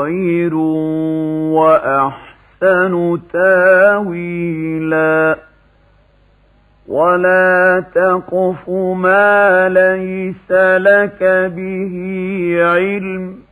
خير وأحسن تاويلا ولا تقف ما ليس لك به علم